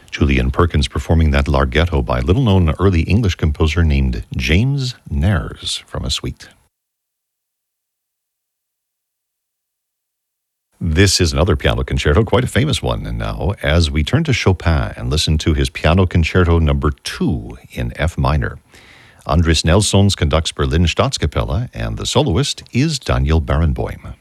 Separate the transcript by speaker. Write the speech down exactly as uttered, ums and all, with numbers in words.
Speaker 1: Julian Perkins performing that Larghetto by a little-known early English composer named James Nares from a suite. This is another piano concerto, quite a famous one. And now, as we turn to Chopin and listen to his Piano Concerto number two in F minor, Andris Nelsons conducts Berlin Staatskapelle, and the soloist is Daniel Barenboim.